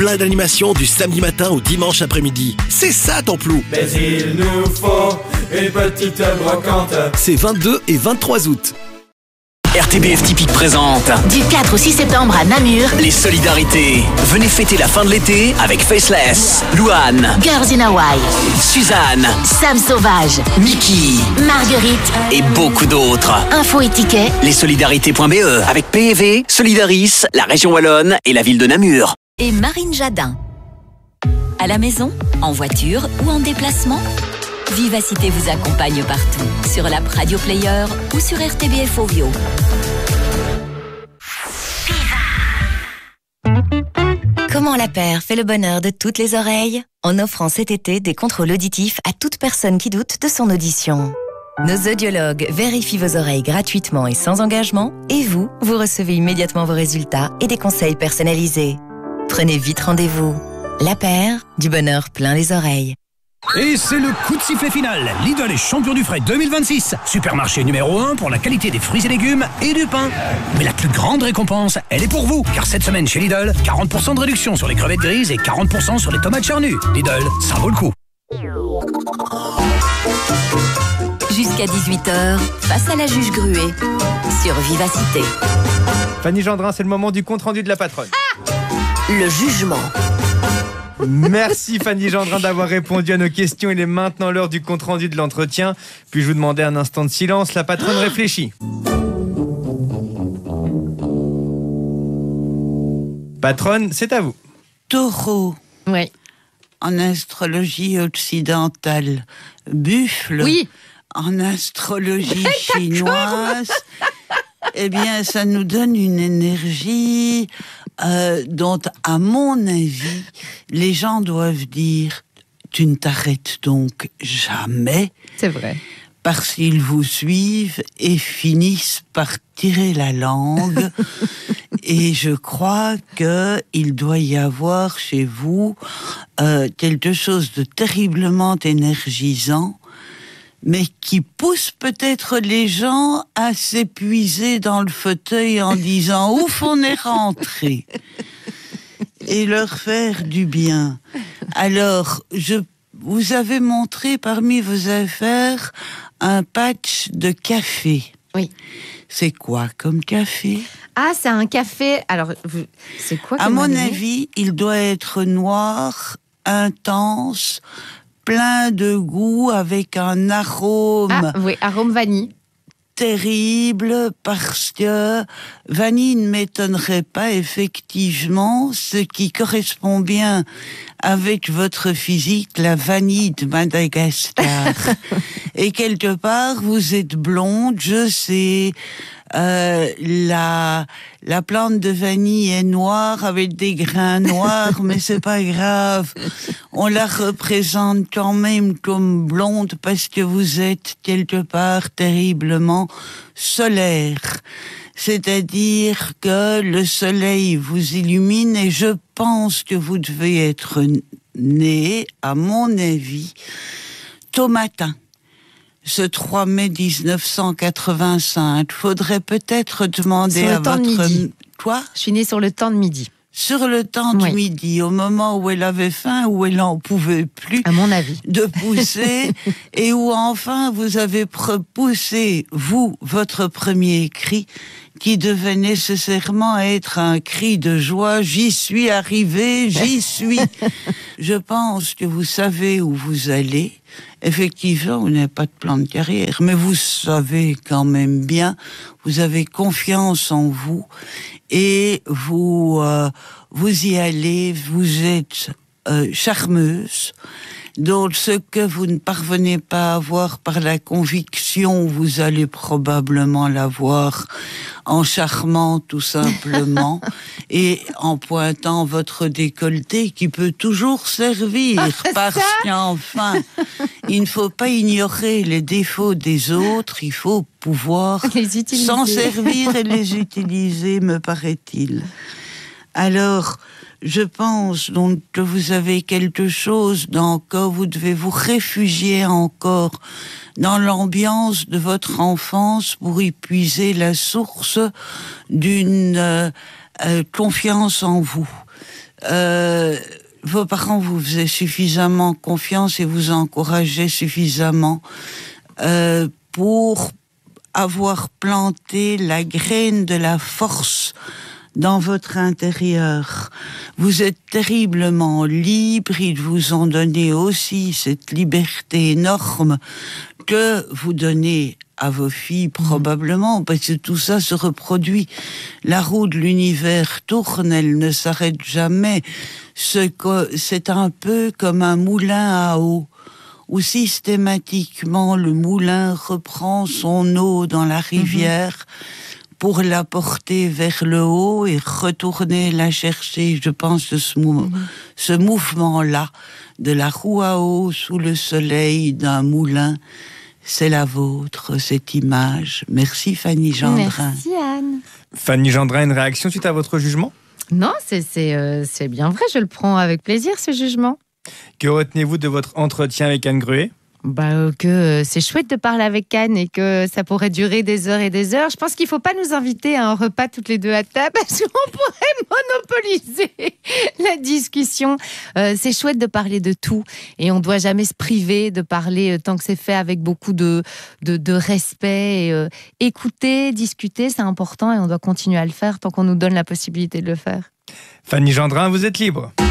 Plein d'animations du samedi matin au dimanche après-midi. C'est ça ton plou. Mais il nous faut une petite brocante. C'est 22 et 23 août. RTBF Typique présente Du 4 au 6 septembre à Namur, les solidarités. Venez fêter la fin de l'été avec Faceless, Louane, Girls in Hawaii, Suzanne, Sam Sauvage, Mickey Marguerite, et beaucoup d'autres. info et tickets. Lessolidarités.be avec PEV, Solidaris, la région Wallonne et la ville de Namur. Et Marine Jadin. À la maison, en voiture ou en déplacement, Vivacité vous accompagne partout, sur l'app Radio Player ou sur RTBF Ovio. Comment la paire fait le bonheur de toutes les oreilles? En offrant cet été des contrôles auditifs à toute personne qui doute de son audition. Nos audiologues vérifient vos oreilles gratuitement et sans engagement, et vous recevez immédiatement vos résultats et des conseils personnalisés. Prenez vite rendez-vous. La paire, du bonheur plein les oreilles. Et c'est le coup de sifflet final. Lidl est champion du frais 2026. Supermarché numéro 1 pour la qualité des fruits et légumes et du pain. Mais la plus grande récompense, elle est pour vous. Car cette semaine chez Lidl, 40% de réduction sur les crevettes grises et 40% sur les tomates charnues. Lidl, ça vaut le coup. Jusqu'à 18h, face à la juge Gruet, sur Vivacité. Fanny Gendrin, c'est le moment du compte-rendu de la patronne. Le jugement. Merci Fanny Gendrin d'avoir répondu à nos questions. Il est maintenant l'heure du compte-rendu de l'entretien. Puis-je vous demander un instant de silence? La patronne réfléchit. Patronne, c'est à vous. Taureau. Oui. En astrologie occidentale. Buffle. Oui. En astrologie chinoise. Eh bien, ça nous donne une énergie dont, à mon avis, les gens doivent dire « Tu ne t'arrêtes donc jamais ». C'est vrai. Parce qu'ils vous suivent et finissent par tirer la langue. Et je crois qu'il doit y avoir chez vous quelque chose de terriblement énergisant, mais qui pousse peut-être les gens à s'épuiser dans le fauteuil en disant « Ouf, on est rentré !» et leur faire du bien. Alors, vous avez montré parmi vos affaires un patch de café. Oui. C'est quoi comme café? Ah, c'est un café... Alors, c'est quoi À comme mon animé? avis, il doit être noir, intense, plein de goût, avec un arôme... Ah, oui, arôme vanille. Terrible, parce que vanille ne m'étonnerait pas, effectivement, ce qui correspond bien avec votre physique, la vanille de Madagascar. Et quelque part, vous êtes blonde, je sais, la plante de vanille est noire avec des grains noirs, mais c'est pas grave. On la représente quand même comme blonde parce que vous êtes quelque part terriblement solaire. C'est-à-dire que le soleil vous illumine et je pense que vous devez être né, à mon avis, tôt matin. Ce 3 mai 1985. Faudrait peut-être demander à votre... Quoi? Je suis née sur le temps de midi. Sur le temps de midi, au moment où elle avait faim, où elle n'en pouvait plus, à mon avis, de pousser, et où enfin vous avez poussé, vous, votre premier cri, qui devait nécessairement être un cri de joie. J'y suis arrivé, j'y suis. Je pense que vous savez où vous allez. Effectivement, vous n'avez pas de plan de carrière, mais vous savez quand même bien, vous avez confiance en vous et vous y allez, vous êtes charmeuse. Donc, ce que vous ne parvenez pas à avoir par la conviction, vous allez probablement l'avoir en charmant tout simplement et en pointant votre décolleté qui peut toujours servir parce qu'enfin, il ne faut pas ignorer les défauts des autres, il faut pouvoir s'en servir et les utiliser, me paraît-il. Alors, je pense donc que vous avez quelque chose que vous devez vous réfugier encore dans l'ambiance de votre enfance pour y puiser la source d'une confiance en vous. Vos parents vous faisaient suffisamment confiance et vous encourageaient suffisamment pour avoir planté la graine de la force dans votre intérieur. Vous êtes terriblement libre, ils vous ont donné aussi cette liberté énorme que vous donnez à vos filles probablement, parce que tout ça se reproduit. La roue de l'univers tourne, elle ne s'arrête jamais. C'est un peu comme un moulin à eau, où systématiquement le moulin reprend son eau dans la rivière pour la porter vers le haut et retourner la chercher. Je pense que ce mouvement-là de la roue à eau sous le soleil d'un moulin, c'est la vôtre, cette image. Merci Fanny Gendrin. Merci Anne. Fanny Gendrin, une réaction suite à votre jugement ? Non, c'est bien vrai, je le prends avec plaisir ce jugement. Que retenez-vous de votre entretien avec Anne Gruet ? Que c'est chouette de parler avec Anne et que ça pourrait durer des heures et des heures. Je pense qu'il ne faut pas nous inviter à un repas toutes les deux à table parce qu'on pourrait monopoliser la discussion. C'est chouette de parler de tout et on ne doit jamais se priver de parler tant que c'est fait avec beaucoup de respect. Et, écouter, discuter, c'est important et on doit continuer à le faire tant qu'on nous donne la possibilité de le faire. Fanny Gendrin, vous êtes libre.